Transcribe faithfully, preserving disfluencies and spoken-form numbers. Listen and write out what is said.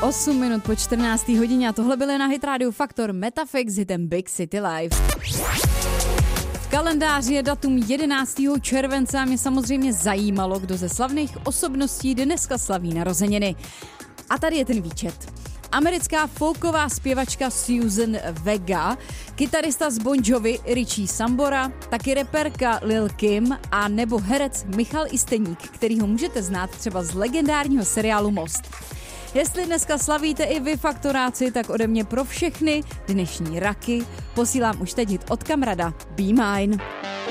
osm minut po čtrnácté hodině a tohle byly na Hit Radio Faktor Metafix s hitem Big City Life. V kalendáři je datum jedenáctého července a mě samozřejmě zajímalo, kdo ze slavných osobností dneska slaví narozeniny. A tady je ten výčet. Americká folková zpěvačka Susan Vega, kytarista z Bon Jovi Richie Sambora, taky reperka Lil Kim a nebo herec Michal Isteník, kterýho můžete znát třeba z legendárního seriálu Most. Jestli dneska slavíte i vy faktoráci, tak ode mě pro všechny dnešní raky posílám už teď hit od Kamrada Be Mine.